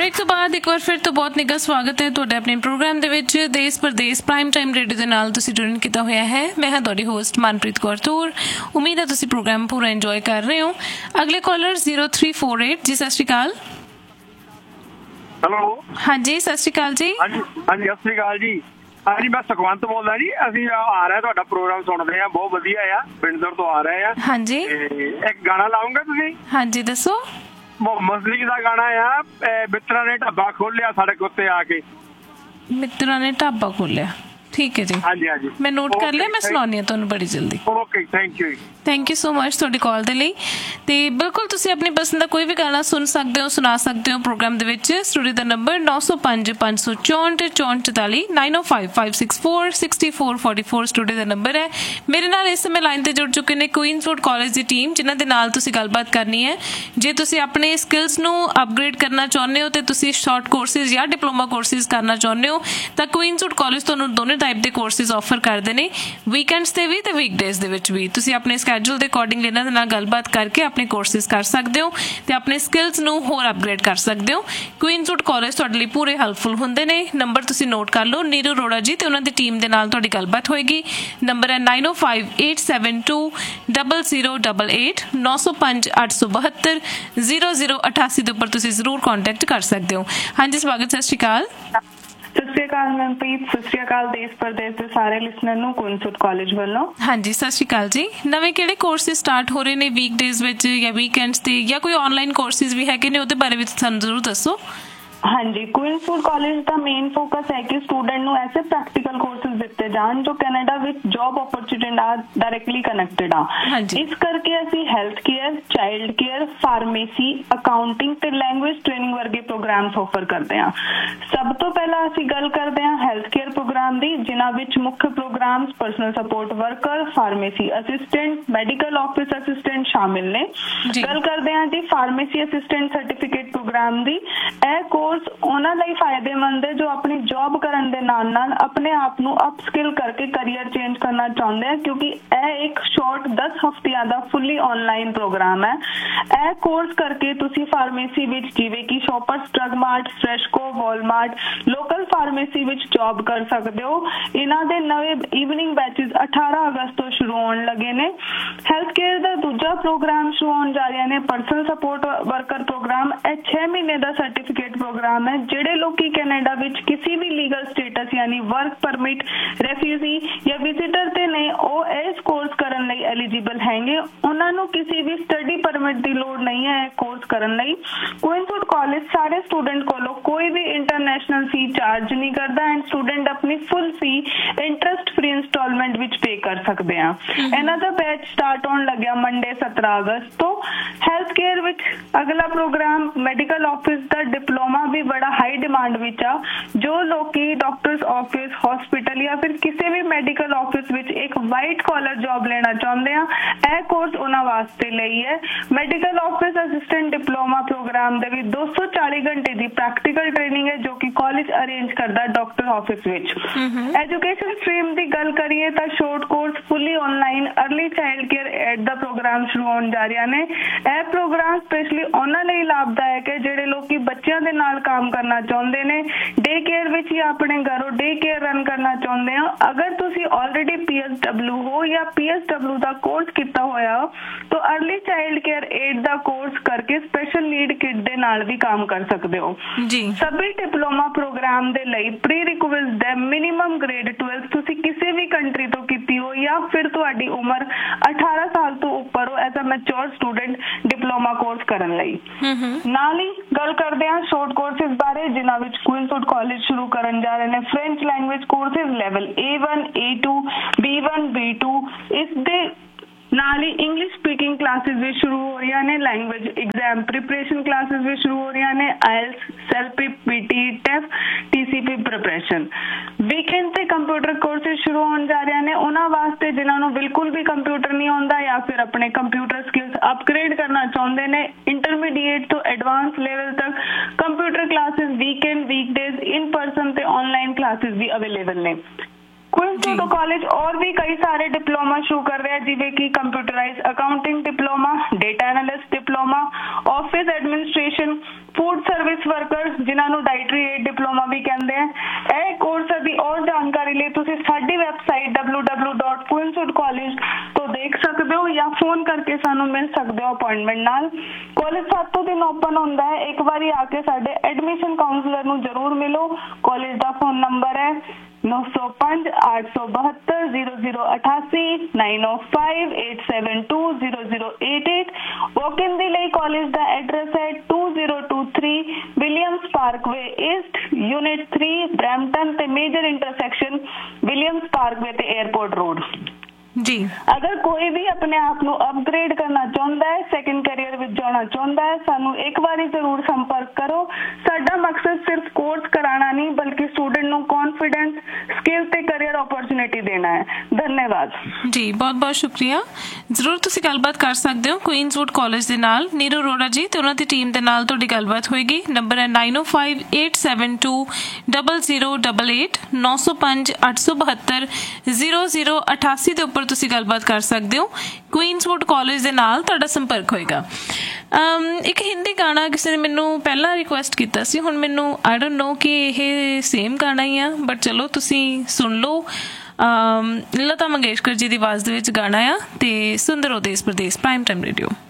Break तो बाद एक बार फिर तो बहुत निੱਘਾ ਸਵਾਗਤ ਹੈ ਤੁਹਾਡਾ ਆਪਣੇ ਪ੍ਰੋਗਰਾਮ ਦੇ ਵਿੱਚ ਦੇਸ਼ ਪ੍ਰਦੇਸ਼ ਪ੍ਰਾਈਮ ਟਾਈਮ ਰੇਡੀਓ ਦੇ ਨਾਲ ਤੁਸੀਂ ਜੁੜਨ ਕੀਤਾ ਹੋਇਆ ਹੈ। ਮੈਂ ਹਾਂ ਤੁਹਾਡੀ ਹੋਸਟ ਮਨਪ੍ਰੀਤ ਕੌਰ ਤੂਰ। ਉਮੀਦ ਹੈ ਤੁਸੀਂ ਪ੍ਰੋਗਰਾਮ ਪੂਰਾ ਇੰਜੋਏ ਕਰ ਰਹੇ ਹੋ। ਅਗਲੇ ਕਾਲਰ 0348 ਜੀ ਸਤਿ ਸ਼੍ਰੀ ਅਕਾਲ। ਹੈਲੋ ਹਾਂਜੀ ਸਤਿ ਸ਼੍ਰੀ ਅਕਾਲ ਜੀ। ਹਾਂਜੀ ਹਾਂਜੀ ਸਤਿ ਸ਼੍ਰੀ ਅਕਾਲ ਜੀ। ਹਾਂਜੀ ਮੈਂ ਸੁਖਵੰਤ ਬੋਲਦਾ ਜੀ। ਅਸੀਂ ਆ ਰਹੇ ਤੁਹਾਡਾ ਪ੍ਰੋਗਰਾਮ ਸੁਣਦੇ ਆ, ਬਹੁਤ ਵਧੀਆ ਆ। ਪਿੰਡਰ ਤੋਂ ਆ ਰਹੇ ਆ। ਹਾਂਜੀ ਇੱਕ ਗਾਣਾ ਲਾਉਂਗੇ ਤੁਸੀਂ? ਹਾਂਜੀ ਦੱਸੋ। ਮੁਹੰਮਦ ਲੀਗ ਦਾ ਗਾਣਾ ਆ, ਮਿੱਤਰਾਂ ਨੇ ਢਾਬਾ ਖੋਲਿਆ ਸੜਕ ਉੱਤੇ ਆ ਕੇ। ਮਿੱਤਰਾਂ ਨੇ ਢਾਬਾ ਖੋਲਿਆ, ਠੀਕ ਹੈ ਜੀ। ਹਾਂਜੀ ਹਾਂਜੀ ਮੈਂ ਨੋਟ ਕਰ ਲਿਆ, ਮੈਂ ਸੁਣਾਉਂਦੀ ਹਾਂ ਤੁਹਾਨੂੰ ਬੜੀ ਜਲਦੀ। Okay thank you so much ਤੁਹਾਡੀ ਕਾਲ ਦੇ ਲਈ। ਤੇ ਬਿਲਕੁਲ ਤੁਸੀਂ ਆਪਣੀ ਪਸੰਦ ਦਾ ਕੋਈ ਵੀ ਗਾਣਾ ਸੁਣ ਸਕਦੇ ਹੋ, ਸੁਣਾ ਸਕਦੇ ਹੋ ਪ੍ਰੋਗਰਾਮ ਦੇ ਵਿੱਚ। ਸਟੂਡੀਓ ਦਾ ਨੰਬਰ 905 564 44 905 564 6444 ਸਟੂਡੀਓ ਦਾ ਨੰਬਰ ਹੈ। ਮੇਰੇ ਨਾਲ ਇਸ ਸਮੇਂ ਲਾਈਨ ਤੇ ਜੁੜ ਚੁੱਕੇ ਨੇ ਕੁਈਨਸਵੁੱਡ ਕਾਲਜ ਦੀ ਟੀਮ, ਜਿਨ੍ਹਾਂ ਦੇ ਨਾਲ ਤੁਸੀਂ ਗੱਲਬਾਤ ਕਰਨੀ ਹੈ। ਜੇ ਤੁਸੀਂ ਆਪਣੇ ਸਕਿੱਲਸ ਨੂੰ ਅਪਗ੍ਰੇਡ ਕਰਨਾ ਚਾਹੁੰਦੇ ਹੋ ਤੇ ਤੁਸੀਂ ਸ਼ਾਰਟ ਕੋਰਸਿਸ ਜਾਂ ਡਿਪਲੋਮਾ ਕੋਰਸਿਸ ਕਰਨਾ ਚਾਹੁੰਦੇ ਹੋ ਤਾਂ ਕੁਈਨਸਵੁੱਡ ਕਾਲਜ ਤੁਹਾਨੂੰ ਦੋਨੇ ਟਾਈਪ ਦੇ ਕੋਰਸਿਸ ਆਫਰ ਕਰਦੇ ਨੇ, ਵੀਕਐਂਡਸ ਤੇ ਵੀ ਤੇ ਵੀਕਡੇਜ਼ ਦੇ ਵਿੱਚ ਵੀ। ਤੁਸੀਂ ਆਪਣੇ ਸਕੈਜੂਲ ਦੇ ਅਕੋਰਡਿੰਗ ਇਹਨਾਂ ਦੇ ਨਾਲ ਗੱਲਬਾਤ ਕਰਕੇ ਆਪਣੇ ਕੋਰਸਿਸ ਕਰ ਸਕਦੇ ਹੋ ਤੇ ਆਪਣੇ ਸਕਿੱਲਸ ਨੂੰ ਹੋਰ ਅਪਗ੍ਰੇਡ ਕਰ ਸਕਦੇ ਹੋ। ਕੁਈਨਸਵੁੱਡ ਕਾਲਜ ਤੁਹਾਡੇ ਲਈ ਪੂਰੇ ਹੈਲਪਫੁਲ ਹੁੰਦੇ ਨੇ। ਨੰਬਰ ਤੁਸੀਂ ਨੋਟ ਕਰ ਲਓ, ਨੀਰੂ ਅਰੋੜਾ ਜੀ ਤੇ ਉਹਨਾਂ ਦੀ ਟੀਮ ਦੇ ਨਾਲ ਤੁਹਾਡੀ ਗੱਲਬਾਤ ਹੋਏਗੀ। ਨੰਬਰ ਹੈ 905 872 0088 905 872 0088 ਦੇ ਉੱਪਰ ਤੁਸੀਂ ਜ਼ਰੂਰ ਕੰਟੈਕਟ ਕਰ ਸਕਦੇ ਹੋ। ਹਾਂਜੀ ਸਵਾਗਤ, ਸਤਿ ਸ਼੍ਰੀ ਅਕਾਲ। ਸਤਿ ਸ਼੍ਰੀ ਅਕਾਲ ਮਨਪ੍ਰੀਤ, ਸਤਿ ਸ਼੍ਰੀ ਅਕਾਲ ਦੇਸ਼ ਪ੍ਰਦੇਸ਼ ਦੇ ਸਾਰੇ ਲਿਸਨਰ ਨੂੰ ਕੁਈਨਸਵੁੱਡ ਕਾਲਜ ਵੱਲੋਂ। ਹਾਂਜੀ ਸਤਿ ਸ਼੍ਰੀ ਅਕਾਲ ਜੀ। ਨਵੇਂ ਕਿਹੜੇ ਕੋਰਸਿਸ ਸਟਾਰਟ ਹੋ ਰਹੇ ਨੇ ਵੀਕਡੇਜ਼ ਵਿੱਚ ਜਾਂ ਵੀਕਐਂਡਸ ਤੇ, ਜਾਂ ਕੋਈ ਆਨਲਾਈਨ ਕੋਰਸਿਸ ਵੀ ਹੈਗੇ ਨੇ, ਉਹਦੇ ਬਾਰੇ ਵਿੱਚ ਸਾਨੂੰ ਜ਼ਰੂਰ ਦੱਸੋ। ਹਾਂਜੀ, ਕੁਈਨਸਵੁੱਡ ਕਾਲਜ ਦਾ ਮੇਨ ਫੋਕਸ ਹੈ ਕਿ ਸਟੂਡੈਂਟ ਨੂੰ ਐਸੇ ਪ੍ਰੈਕਟੀਕਲ ਕੋਰਸਿਸ ਦਿੱਤੇ ਜਾਣ ਜੋ ਕੈਨੇਡਾ ਵਿੱਚ ਜੌਬ ਓਪਰਚੁਨਿਟੀ ਨਾਲ ਡਾਇਰੈਕਟਲੀ ਕਨੈਕਟਡ ਆ। ਇਸ ਕਰਕੇ ਅਸੀਂ health care, child care, pharmacy, accounting ਤੇ ਲੈਂਗੁਏਜ ਟ੍ਰੇਨਿੰਗ ਵਰਗੇ ਪ੍ਰੋਗਰਾਮਸ ਆਫਰ ਕਰਦੇ ਹਾਂ। ਸਭ ਤੋਂ ਪਹਿਲਾਂ ਅਸੀਂ ਗੱਲ ਕਰਦੇ ਹਾਂ ਹੈਲਥ ਕੇਅਰ ਪ੍ਰੋਗਰਾਮ ਦੀ, ਜਿਨ੍ਹਾਂ ਵਿੱਚ ਮੁੱਖ programs personal support worker, pharmacy assistant, medical office assistant ਸ਼ਾਮਿਲ ਨੇ। ਗੱਲ ਕਰਦੇ ਹਾਂ ਜੀ ਫਾਰਮੇਸੀ ਅਸਿਸਟੈਂਟ ਸਰਟੀਫਿਕੇਟ ਪ੍ਰੋਗਰਾਮ ਦੀ। ਇਹ ਕੋਰਸ ਉਹਨਾਂ ਲਈ ਫਾਇਦੇਮੰਦ ਹੈ ਜੋ ਆਪਣੀ ਜੌਬ ਕਰਨ ਦੇ ਨਾਲ ਨਾਲ ਆਪਣੇ ਆਪ ਨੂੰ ਅਪਸਕਿਲ ਕਰਕੇ ਕਰੀਅਰ ਚੇਂਜ ਕਰਨਾ ਚਾਹੁੰਦੇ ਆ, ਕਿਉਂਕਿ ਇਹ ਇੱਕ ਸ਼ਾਰਟ 10 ਹਫ਼ਤਿਆਂ ਦਾ ਫੁੱਲੀ ਆਨਲਾਈਨ ਪ੍ਰੋਗਰਾਮ ਹੈ। ਇਹ ਕੋਰਸ ਕਰਕੇ ਤੁਸੀਂ ਫਾਰਮੇਸੀ ਵਿੱਚ, ਜਿਵੇਂ ਕਿ ਸ਼ੋਪਰਸ drug mart, ਫਰੈਸ਼ਕੋ, Walmart, local pharmacy ਵਿੱਚ ਜੌਬ ਕਰ ਸਕਦੇ ਹੋ। ਇਹਨਾਂ ਦੇ ਨਵੇਂ ਈਵਨਿੰਗ ਬੈਚਿਸ 18 ਅਗਸਤ ਤੋਂ ਸ਼ੁਰੂ ਹੋਣ ਲੱਗੇ ਨੇ। ਹੈਲਥ ਕੇਅਰ ਦਾ ਦੂਜਾ ਪ੍ਰੋਗਰਾਮ ਸ਼ੁਰੂ ਹੋਣ ਜਾ ਰਿਹਾ ਨੇ ਪਰਸਨਲ ਸਪੋਰਟ ਵਰਕਰ ਪ੍ਰੋਗਰਾਮ। ਇਹ 6 ਮਹੀਨੇ ਦਾ ਸਰਟੀਫਿਕੇਟ ਪ੍ਰੋਗਰਾਮ ਹੈ। ਜਿਹੜੇ ਲੋਕੀ ਕੈਨੇਡਾ ਵਿੱਚ ਕਿਸੇ ਵੀ ਲੀਗਲ ਸਟੇਟਸ ਯਾਨੀ ਵਰਕ ਪਰਮਿਟ, ਰੈਫਿਊਜੀ ਜਾਂ ਵਿਜ਼ਿਟਰ ਤੇ ਨੇ, ਉਹ ਇਸ ਕੋਰਸ ਕਰਨ ਲਈ ਐਲੀਜੀਬਲ ਹੈਗੇ। ਉਹਨਾਂ ਨੂੰ ਕਿਸੇ ਵੀ ਸਟੱਡੀ ਪਰਮਿਟ ਦੀ ਲੋੜ ਨਹੀਂ ਹੈ ਇਹ ਕੋਰਸ ਕਰਨ ਲਈ। ਕੁਈਨਸਵੁੱਡ ਕਾਲਜ ਸਾਰੇ ਸਟੂਡੈਂਟ ਕੋਲੋਂ ਕੋਈ ਵੀ ਇੰਟਰਨੈਸ਼ਨਲ ਫੀ ਚਾਰਜ ਨਹੀਂ ਕਰਦਾ ਐਂਡ ਸਟੂਡੈਂਟ ਆਪਣੀ ਫੁੱਲ ਫੀ ਇੰਟਰਸਟ ਫ੍ਰੀ ਇੰਸਟਾਲਮੈਂਟ ਵਿੱਚ ਪੇ ਕਰ ਸਕਦੇ ਆ। ਇਹਨਾਂ ਦਾ ਬੈਚ ਸਟਾਰਟ ਹੋਣ ਲੱਗਿਆ ਮੰਡੇ 17 ਅਗਸਤ ਤੋਂ। ਹੈਲਥ ਕੇਅਰ ਵਿੱਚ ਅਗਲਾ ਪ੍ਰੋਗਰਾਮ ਮੈਡੀਕਲ ਆਫਿਸ ਦਾ ਡਿਪਲੋਮਾ ਵੀ ਬੜਾ ਹਾਈ ਡਿਮਾਂਡ ਵਿੱਚ ਆ। ਜੋ ਲੋਕੀ ਡਾਕਟਰਸ ਆਫਿਸ, ਹਸਪੀਟਲ ਜਾਂ ਫਿਰ ਕਿਸੇ ਵੀ ਮੈਡੀਕਲ ਆਫਿਸ ਵਿੱਚ ਇੱਕ ਵਾਈਟ ਕਾਲਰ ਜੌਬ ਲੈਣਾ ਚਾਹੁੰਦੇ ਆ, ਇਹ ਕੋਰਸ ਉਹਨਾਂ ਵਾਸਤੇ ਲਈ ਹੈ। Medical office assistant diploma programme ਦੇ ਵੀ 240 ਘੰਟੇ ਦੀ ਪ੍ਰੈਕਟੀਕਲ ਟ੍ਰੇਨਿੰਗ ਹੈ ਜੋ ਕਿ ਕਾਲਜ ਅਰੇਂਜ ਕਰਦਾ ਡਾਕਟਰ ਆਫਿਸ ਵਿੱਚ। ਐਜੂਕੇਸ਼ਨ ਸਟਰੀਮ ਦੀ ਗੱਲ ਕਰੀਏ ਤਾਂ ਸ਼ਾਰਟ ਕੋਰਸ, ਫੁੱਲੀ online early child care add ਦਾ ਪ੍ਰੋਗਰਾਮ ਸ਼ੁਰੂ ਹੋਣ ਜਾ ਰਿਹਾ ਨੇ। ਇਹ ਪ੍ਰੋਗਰਾਮ ਸਪੈਸ਼ਲੀ ਉਹਨਾਂ ਲਈ ਲਾਭਦਾਇਕ ਹੈ ਜਿਹੜੇ ਲੋਕੀ ਬੱਚਿਆਂ ਦੇ ਨਾਲ ਕੰਮ ਕਰਨਾ ਚਾਹੁੰਦੇ ਨੇ, ਡੇ ਕੇਅਰ ਵਿੱਚ ਜਾਂ ਆਪਣੇ ਘਰੋਂ ਡੇ ਕੇਅਰ ਰਨ ਕਰਨਾ ਚਾਹੁੰਦੇ ਹੋ। ਅਗਰ ਤੁਸੀਂ ਆਲਰੇਡੀ PSW ਹੋ ਜਾਂ PSW ਦਾ ਕੋਰਸ ਕੀਤਾ ਹੋਇਆ ਹੋ ਤਾਂ ਅਰਲੀ ਚਾਈਲਡ ਕੇਅਰ ਏਡ ਦਾ ਕੋਰਸ ਕਰਕੇ ਸਪੈਸ਼ਲ ਨੀਡ ਕਿਡ ਦੇ ਨਾਲ ਵੀ ਕੰਮ ਕਰ ਸਕਦੇ ਹੋ ਜੀ। ਸਭੀ ਡਿਪਲੋਮਾ ਪ੍ਰੋਗਰਾਮ ਦੇ ਲਈ ਪ੍ਰੀ ਰਿਕੁਇਜ਼ਿਟ ਹੈ ਮਿਨੀਮਮ ਗ੍ਰੇਡ 12 ਤੁਸੀਂ ਕਿਸੇ ਵੀ ਕੰਟਰੀ ਤੋਂ ਕੀਤੀ ਹੋ ਜਾਂ ਫਿਰ ਤੁਹਾਡੀ ਉਮਰ 18 ਸਾਲ ਤੋਂ ਉੱਪਰ ਹੋ as a mature student diploma course ਕਰਨ ਲਈ। ਨਾਲ ਹੀ ਗੱਲ ਕਰਦੇ ਹਾਂ ਸ਼ਾਰਟ ਕੋਰਸਿਸ ਬਾਰੇ, ਜਿਨ੍ਹਾਂ ਵਿੱਚ ਕੁਈਨਸਵੁੱਡ ਕਾਲਜ ਸ਼ੁਰੂ ਕਰਨ ਜਾ ਰਹੇ ਨੇ French language courses level A1, A2, B1, B2। ਇਸ ਦੇ ਨਾਲ ਹੀ ਇੰਗਲਿਸ਼ ਸਪੀਕਿੰਗ ਕਲਾਸਿਸ ਵੀ ਸ਼ੁਰੂ ਹੋ ਰਹੀਆਂ ਨੇ, ਲੈਂਗੁਏਜ ਐਗਜ਼ਾਮ ਪ੍ਰੀਪਰੇਸ਼ਨ ਕਲਾਸਿਸ ਵੀ ਸ਼ੁਰੂ ਹੋ ਰਹੀਆਂ ਨੇ, IELTS, SELPIP, PT, TEF, TCP preparation. Weekend ਤੇ ਕੰਪਿਊਟਰ ਕੋਰਸਿਸ ਸ਼ੁਰੂ ਹੋਣ ਜਾ ਰਹੇ ਨੇ ਉਹਨਾਂ ਵਾਸਤੇ ਜਿਨ੍ਹਾਂ ਨੂੰ ਬਿਲਕੁਲ ਵੀ ਕੰਪਿਊਟਰ ਨਹੀਂ ਆਉਂਦਾ ਜਾਂ ਫਿਰ ਆਪਣੇ ਕੰਪਿਊਟਰ ਸਕਿੱਲਸ ਅਪਗ੍ਰੇਡ ਕਰਨਾ ਚਾਹੁੰਦੇ ਨੇ। ਇੰਟਰਮੀਡੀਏਟ ਤੋਂ ਐਡਵਾਂਸ ਲੈਵਲ ਤੱਕ ਕੰਪਿਊਟਰ ਕਲਾਸਿਸ ਵੀਕਐਂਡ, ਵੀਕਡੇਜ਼, ਇਨ ਪਰਸਨ ਤੇ ਆਨਲਾਈਨ ਕਲਾਸਿਸ ਵੀ ਅਵੇਲੇਬਲ ਨੇ। ਕੁਈਨਸਵੁੱਡ ਕਾਲਜ और भी कई सारे डिप्लोमा शुरू कर रहे हैं, जिਵੇਂ कि computerise accounting diploma, data analyst diploma, office administration, food service worker, ਜਿਨ੍ਹਾਂ ਨੂੰ ਡਾਈਟਰੀ ਏਡ ਡਿਪਲੋਮਾ ਵੀ ਕਹਿੰਦੇ ਆ। ਇਹ ਕੋਰਸ ਦੀ ਹੋਰ ਜਾਣਕਾਰੀ ਲਈ ਤੁਸੀਂ ਸਾਡੀ ਵੈਬਸਾਈਟ www.queenswood.college ਤੋਂ ਦੇਖ ਸਕਦੇ ਹੋ ਜਾਂ ਫੋਨ ਕਰਕੇ ਸਾਨੂੰ ਮਿਲ ਸਕਦੇ ਹੋ ਅਪਾਇੰਟਮੈਂਟ ਨਾਲ। ਕਾਲਜ 7 ਦਿਨ ਓਪਨ ਹੁੰਦਾ ਹੈ। ਇੱਕ ਵਾਰੀ ਆ ਕੇ ਸਾਡੇ ਐਡਮਿਸ਼ਨ ਕਾਉਂਸਲਰ ਨੂੰ ਜ਼ਰੂਰ ਮਿਲੋ। ਕਾਲਜ ਦਾ ਫੋਨ ਨੰਬਰ ਹੈ 905 872 0088 905 872 0088। ਵੋਕ-ਇਨ ਦੇ ਲਈ ਕਾਲਜ ਦਾ ਐਡਰੈਸ ਹੈ 2023 Williams Parkway East unit 3 Brampton ਤੇ ਮੇਜਰ ਇੰਟਰਸੈਕਸ਼ਨ ਵਿਲੀਅਮਸ ਪਾਰਕਵੇ ਤੇ 에ਅਰਪੋਰਟ ਰੋਡ ਜੀ। ਅਗਰ ਕੋਈ ਵੀ ਆਪਣੇ ਆਪ ਨੂੰ ਅਪਗ੍ਰੇਡ ਕਰਨਾ ਚਾਹੁੰਦਾ ਹੈ, ਸੈਕੰਡ ਕੈਰੀਅਰ ਵਿੱਚ ਜਾਣਾ ਚਾਹੁੰਦਾ ਹੈ, ਸਾਨੂੰ ਇੱਕ ਵਾਰੀ ਜ਼ਰੂਰ ਸੰਪਰਕ ਕਰੋ। ਸਾਡਾ ਮਕਸਦ ਸਿਰਫ ਕੋਰਸ ਕਰਾਉਣਾ ਨਹੀਂ ਬਲਕਿ ਸਟੂਡੈਂਟ ਨੂੰ ਕੌਨਫੀਡੈਂਸ, ਸਕਿੱਲ ਤੇ ਕੈਰੀਅਰ ਓਪਰਚੁਨਿਟੀ ਦੇਣਾ ਹੈ। ਧੰਨਵਾਦ ਜੀ, ਬਹੁਤ ਬਹੁਤ ਸ਼ੁਕਰੀਆ। ਜ਼ਰੂਰ ਤੁਸੀਂ ਗੱਲਬਾਤ ਕਰ ਸਕਦੇ ਹੋ ਕੁਈਨਸਵੁੱਡ ਕਾਲਜ ਦੇ ਨਾਲ ਨੀਰੂ ਅਰੋੜਾ ਜੀ ਤੇ ਉਹਨਾਂ ਦੀ ਟੀਮ ਦੇ ਨਾਲ ਤੁਹਾਡੀ ਗੱਲਬਾਤ ਹੋਏਗੀ। ਨੰਬਰ ਹੈ 905 872 0088 905 872 0088 ਦੇ ਉੱਪਰ ਤੁਸੀਂ ਗੱਲਬਾਤ ਕਰ ਸਕਦੇ ਹੋ। ਕੁਈਨਸਵੁੱਡ ਕਾਲਜ ਦੇ ਨਾਲ ਤੁਹਾਡਾ ਸੰਪਰਕ ਹੋਏਗਾ। ਇੱਕ ਹਿੰਦੀ ਗਾਣਾ ਕਿਸੇ ਨੇ ਮੈਨੂੰ ਪਹਿਲਾਂ ਰਿਕੁਐਸਟ ਕੀਤਾ ਸੀ, ਹੁਣ ਮੈਨੂੰ ਆਈ ਡੋਂਟ ਨੋ ਕਿ ਇਹ ਸੇਮ ਗਾਣਾ ਹੀ ਆ, ਬਟ ਚਲੋ ਤੁਸੀਂ ਸੁਣ ਲਓ। ਲਤਾ ਮੰਗੇਸ਼ਕਰ ਜੀ ਦੀ ਆਵਾਜ਼ ਦੇ ਵਿੱਚ ਗਾਣਾ ਆ ਤੇ ਸੁੰਦਰ ਹੋ ਦੇਸ ਪ੍ਰਦੇਸ ਪ੍ਰਾਈਮ ਟਾਈਮ ਰੇਡੀਓ।